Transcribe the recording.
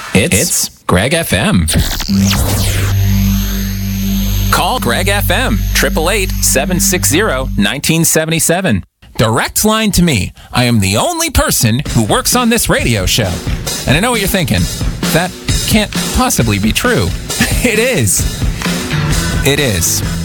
It's Greg FM. Call Greg FM, 888-760-1977. Direct line to me. I am the only person who works on this radio show. And I know what you're thinking. That can't possibly be true. It is. It is.